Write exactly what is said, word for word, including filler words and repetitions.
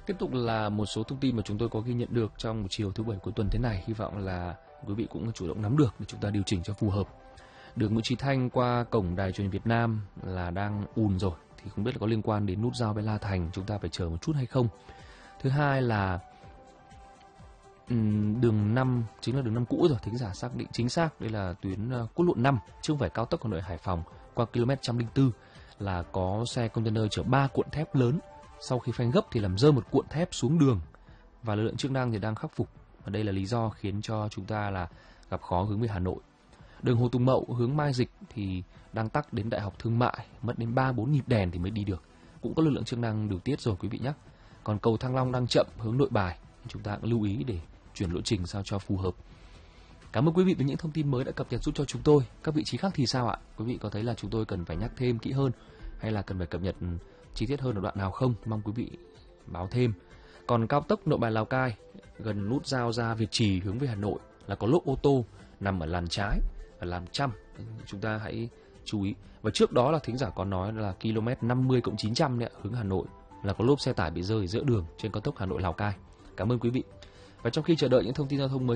Tiếp tục là một số thông tin mà chúng tôi có ghi nhận được trong chiều thứ bảy cuối tuần thế này. Hy vọng là quý vị cũng chủ động nắm được để chúng ta điều chỉnh cho phù hợp. Đường Nguyễn Chí Thanh qua cổng Đài Truyền hình Việt Nam là đang ùn rồi, thì không biết là có liên quan đến nút giao với La Thành, chúng ta phải chờ một chút hay không. Thứ hai là đường năm, chính là đường năm cũ rồi, thính giả xác định chính xác đây là tuyến quốc lộ năm, chứ không phải cao tốc Hà Nội Hải Phòng. Qua km một trăm lẻ bốn là có xe container chở ba cuộn thép lớn, sau khi phanh gấp thì làm rơi một cuộn thép xuống đường và lực lượng chức năng thì đang khắc phục, và đây là lý do khiến cho chúng ta là gặp khó hướng về Hà Nội. Đường Hồ Tùng Mậu hướng Mai Dịch thì đang tắc đến Đại học Thương mại, mất đến ba bốn nhịp đèn thì mới đi được, cũng có lực lượng chức năng điều tiết rồi quý vị nhé. Còn cầu Thăng Long đang chậm hướng Nội Bài, chúng ta cũng lưu ý để chuyển lộ trình sao cho phù hợp. Cảm ơn quý vị với những thông tin mới đã cập nhật giúp cho chúng tôi. Các vị trí khác thì sao ạ? Quý vị có thấy là chúng tôi cần phải nhắc thêm kỹ hơn hay là cần phải cập nhật chi tiết hơn ở đoạn nào không? Mong quý vị báo thêm. Còn cao tốc Nội Bài Lào Cai gần nút giao ra Việt Trì hướng về Hà Nội là có lốp ô tô nằm ở làn trái, ở làn trăm, chúng ta hãy chú ý. Và trước đó là thính giả có nói là km năm mươi cộng chín trăm đấy, hướng Hà Nội là có lốp xe tải bị rơi giữa đường trên cao tốc Hà Nội Lào Cai. Cảm ơn quý vị. Và trong khi chờ đợi những thông tin giao thông mới